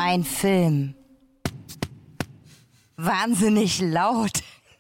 ein Film. Wahnsinnig laut.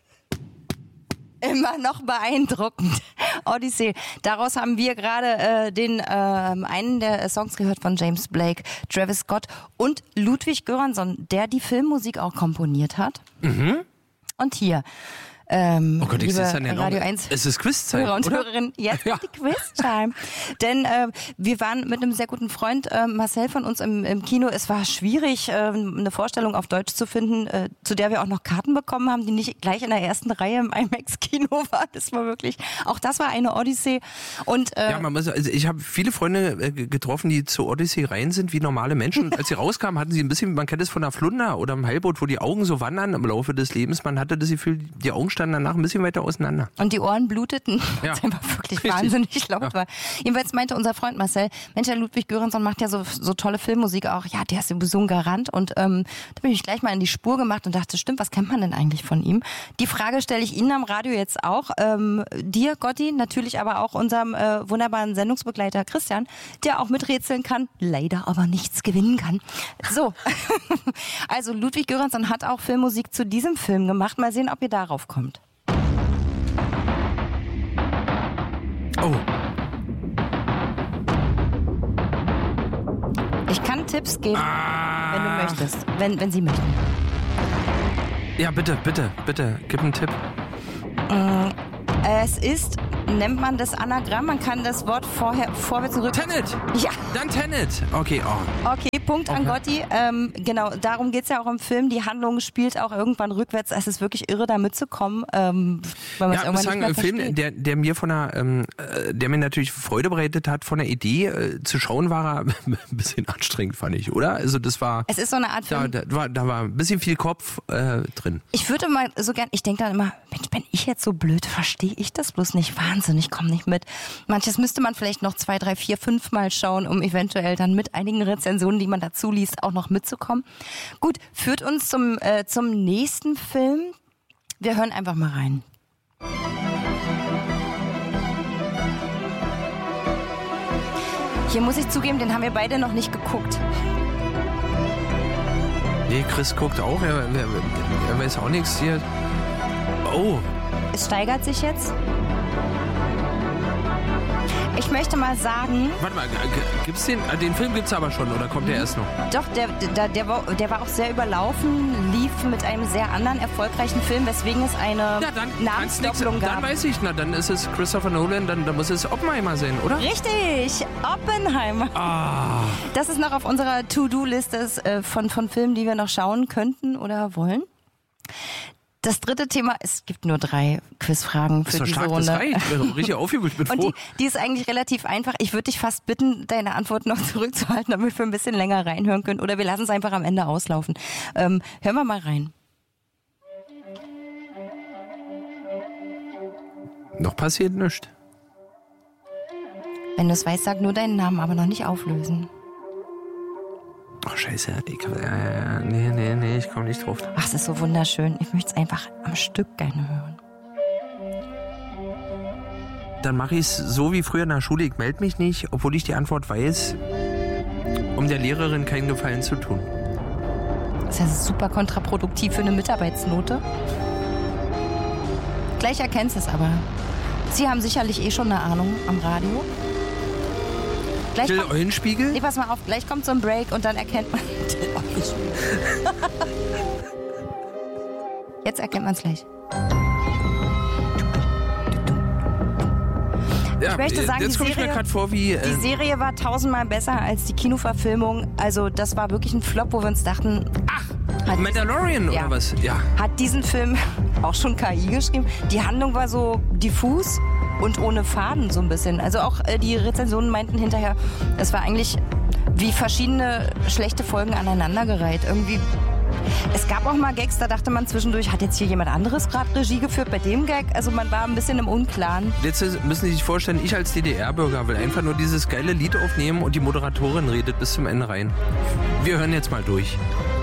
Immer noch beeindruckend. Odyssey. Daraus haben wir gerade einen der Songs gehört von James Blake, Travis Scott und Ludwig Göransson, der die Filmmusik auch komponiert hat. Mhm. Und hier, oh Gott, liebe ist ja Radio 1 es ist Quizzeit, Hörer und oder? Hörerinnen, jetzt ist die Quiz-Time. Denn wir waren mit einem sehr guten Freund, Marcel von uns im Kino. Es war schwierig, eine Vorstellung auf Deutsch zu finden, zu der wir auch noch Karten bekommen haben, die nicht gleich in der ersten Reihe im IMAX-Kino war. Das war wirklich, auch das war eine Odyssee. Und, ja, also ich habe viele Freunde getroffen, die zur Odyssee rein sind wie normale Menschen. Und als sie rauskamen, hatten sie ein bisschen, man kennt es von der Flunder oder im Heilboot, wo die Augen so wandern im Laufe des Lebens. Man hatte das Gefühl, die Augen standen danach ein bisschen weiter auseinander. Und die Ohren bluteten, ja. weil es einfach wirklich wahnsinnig laut war. Jedenfalls meinte unser Freund Marcel, Mensch, der Ludwig Göransson macht ja so tolle Filmmusik auch. Ja, der ist sowieso ein Garant. Und da bin ich gleich mal in die Spur gemacht und dachte, stimmt, was kennt man denn eigentlich von ihm? Die Frage stelle ich Ihnen am Radio jetzt auch. Dir, Gotti, natürlich aber auch unserem wunderbaren Sendungsbegleiter Christian, der auch miträtseln kann, leider aber nichts gewinnen kann. So, also Ludwig Göransson hat auch Filmmusik zu diesem Film gemacht. Mal sehen, ob ihr darauf kommt. Oh. Ich kann Tipps geben, wenn du möchtest. Wenn Sie möchten. Ja, bitte, gib einen Tipp. Es ist, nennt man das Anagramm, man kann das Wort vorwärts und rückwärts... Tenet! Ja. Dann Tenet! Okay, Okay, Punkt an Gotti. Genau, darum geht's ja auch im Film. Die Handlung spielt auch irgendwann rückwärts. Es ist wirklich irre, da mitzukommen. Weil man ja, ich muss sagen, ein Film, der mir natürlich Freude bereitet hat von der Idee zu schauen, war er ein bisschen anstrengend, fand ich, oder? Also das war... Es ist so eine Art Film... Da war ein bisschen viel Kopf drin. Ich würde mal so gern... Ich denke dann immer, Mensch, bin ich jetzt so blöd, verstehe ich das bloß nicht? Wahnsinn, ich komme nicht mit. Manches müsste man vielleicht noch 2, 3, 4, 5 Mal schauen, um eventuell dann mit einigen Rezensionen, die man dazu liest, auch noch mitzukommen. Gut, führt uns zum nächsten Film. Wir hören einfach mal rein. Hier muss ich zugeben, den haben wir beide noch nicht geguckt. Nee, Chris guckt auch, er weiß auch nichts hier. Oh. Es steigert sich jetzt. Ich möchte mal sagen... Warte mal, gibt's den Film gibt's aber schon, oder kommt der erst noch? Doch, der war auch sehr überlaufen, lief mit einem sehr anderen erfolgreichen Film, weswegen es eine Namensdoppelung gab. Dann weiß ich, dann ist es Christopher Nolan, dann muss es Oppenheimer sein, oder? Richtig, Oppenheimer. Ah. Das ist noch auf unserer To-Do-Liste von Filmen, die wir noch schauen könnten oder wollen. Das dritte Thema, es gibt nur 3 Quizfragen für diese Runde. Das reicht. Ich bin richtig aufgewühlt, bin froh. Und die ist eigentlich relativ einfach. Ich würde dich fast bitten, deine Antwort noch zurückzuhalten, damit wir ein bisschen länger reinhören können. Oder wir lassen es einfach am Ende auslaufen. Hören wir mal rein. Noch passiert nichts. Wenn du es weißt, sag nur deinen Namen, aber noch nicht auflösen. Oh, scheiße. Nee, ich komme nicht drauf. Ach, es ist so wunderschön. Ich möchte es einfach am Stück gerne hören. Dann mache ich es so wie früher in der Schule. Ich melde mich nicht, obwohl ich die Antwort weiß, um der Lehrerin keinen Gefallen zu tun. Das ist ja super kontraproduktiv für eine Mitarbeitsnote. Gleich erkennst du es aber. Sie haben sicherlich schon eine Ahnung am Radio. Till Eulenspiegel? Nee, pass mal auf, gleich kommt so ein Break und dann erkennt man Till Eulenspiegel. Jetzt erkennt man es gleich. Ja, ich möchte sagen, jetzt komme ich mir gerade vor wie... die Serie war 1000-mal besser als die Kinoverfilmung. Also das war wirklich ein Flop, wo wir uns dachten... Ach, Mandalorian oder was? Ja. Hat diesen Film auch schon KI geschrieben. Die Handlung war so diffus und ohne Faden so ein bisschen. Also auch die Rezensionen meinten hinterher, es war eigentlich wie verschiedene schlechte Folgen aneinandergereiht. Irgendwie... Es gab auch mal Gags, da dachte man zwischendurch, hat jetzt hier jemand anderes gerade Regie geführt bei dem Gag? Also man war ein bisschen im Unklaren. Jetzt müssen Sie sich vorstellen, ich als DDR-Bürger will einfach nur dieses geile Lied aufnehmen und die Moderatorin redet bis zum Ende rein. Wir hören jetzt mal durch.